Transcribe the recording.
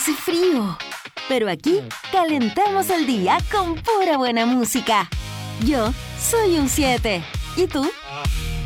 hace frío. Pero aquí calentamos el día con pura buena música. Yo soy un 7. ¿Y tú?